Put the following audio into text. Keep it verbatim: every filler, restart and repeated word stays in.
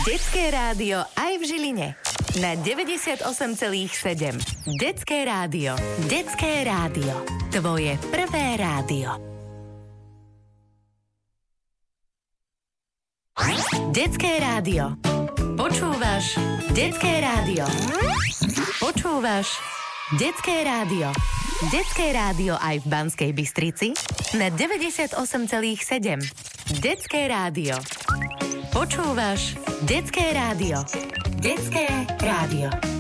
Detské rádio aj v Žiline. Na deväťdesiatosem celá sedem. Detské rádio. Detské rádio. Tvoje prvé rádio. Detské rádio. Počúvaš Detské rádio. Počúvaš Detské rádio. Detské rádio aj v Banskej Bystrici na deväťdesiatosem celá sedem. Detské rádio. Počúvaš Detské rádio. Detské rádio.